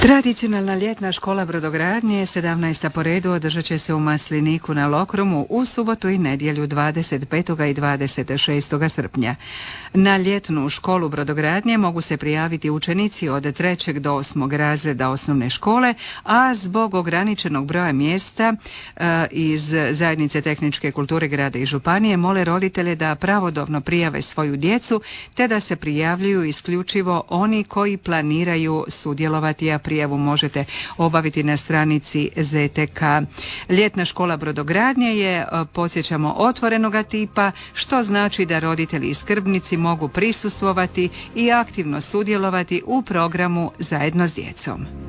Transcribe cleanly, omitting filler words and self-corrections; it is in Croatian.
Tradicionalna ljetna škola brodogradnje 17. po redu održat će se u Masliniku na Lokrumu u subotu i nedjelju 25. i 26. srpnja. Na ljetnu školu brodogradnje mogu se prijaviti učenici od 3. do 8. razreda osnovne škole, a zbog ograničenog broja mjesta iz Zajednice tehničke kulture grada i županije mole roditelje da pravodobno prijave svoju djecu te da se prijavljuju isključivo oni koji planiraju sudjelovati, a prijavu možete obaviti na stranici ZTK. Ljetna škola brodogradnje je, podsjećamo, otvorenoga tipa, što znači da roditelji i skrbnici mogu prisustvovati i aktivno sudjelovati u programu zajedno s djecom.